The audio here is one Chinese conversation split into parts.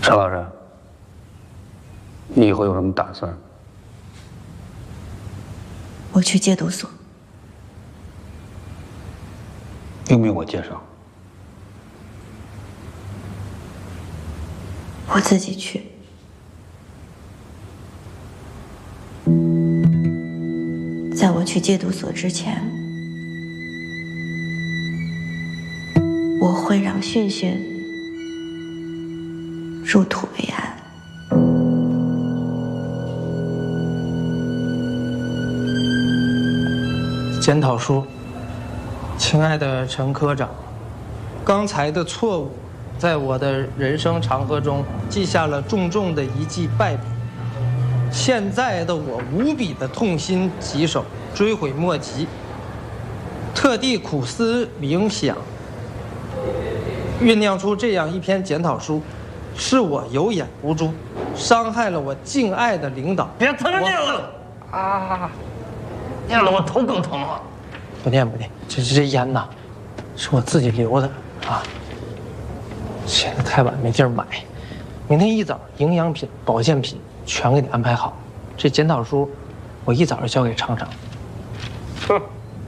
陈老师，你以后有什么打算？ 我去戒毒所。 用不用我介绍？ 我自己去。在我去戒毒所之前，我会让训训入土为安。 检讨书，亲爱的陈科长，刚才的错误，在我的人生长河中记下了重重的一记败笔。现在的我无比的痛心疾首，追悔莫及，特地苦思冥想，酝酿出这样一篇检讨书，是我有眼无珠，伤害了我敬爱的领导。 别疼念了啊！念了我头更疼了。 不念，这烟呐，是我自己留的啊。现在太晚没地儿买，明天一早营养品、保健品全给你安排好。这检讨书，我一早就交给厂长。 哼。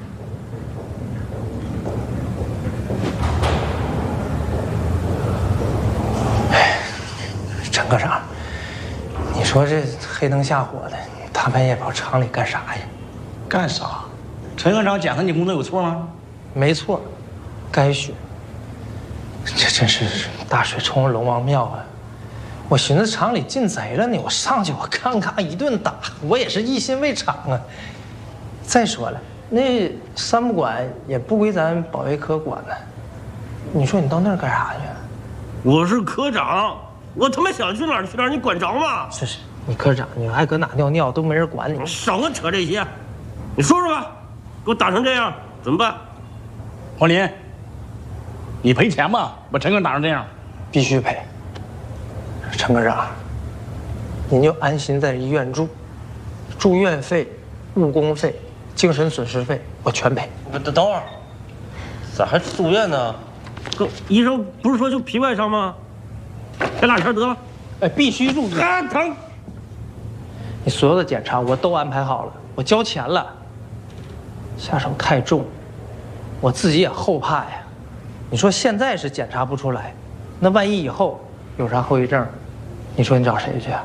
陈科长，你说这黑灯瞎火的，大半夜跑厂里干啥呀？ 干啥？陈科长检查你工作有错吗？ 没错，该学。这真是大水冲了龙王庙啊！我寻思厂里进贼了呢，我上去我咔咔一顿打，我也是一心为厂啊。再说了，那三不管也不归咱保卫科管呢。你说你到那儿干啥去？ 我是科长，我他妈想去哪儿去哪儿，你管着吗？ 是，你科长，你爱搁哪尿尿都没人管你。 少跟扯这些，你说说吧，给我打成这样怎么办？黄林，你赔钱吧，把陈哥打成这样， 必须赔。陈科长，您就安心在医院住，住院费、误工费、精神损失费我全赔。 等会儿，咋还住院呢？医生不是说就皮外伤吗？再打一圈得了。 哎，必须住院。 啊，疼！ 你所有的检查我都安排好了，我交钱了。下手太重，我自己也后怕呀。你说现在是检查不出来，那万一以后有啥后遗症，你说你找谁去啊？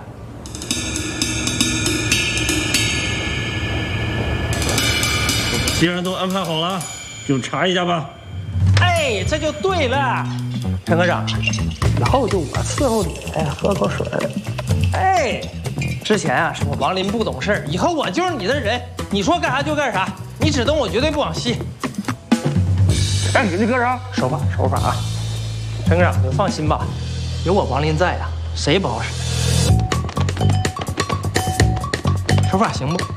既然都安排好了，就查一下吧。 哎，这就对了，陈科长，以后就我伺候你。哎呀，喝口水。哎，之前啊是我王林不懂事，以后我就是你的人，你说干啥就干啥，你指动我绝对不往西。 哎，你科长， 手法啊！陈科长，你放心吧，有我王林在啊，谁也不好使。手法行不？